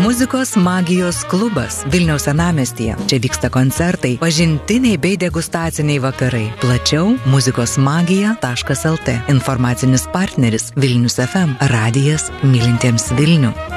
Muzikos magijos klubas Vilniaus senamiestyje. Čia vyksta koncertai, pažintiniai bei degustaciniai vakarai. Plačiau muzikosmagija.lt. Informacinis partneris Vilnius FM, radijas mylintiems Vilnių.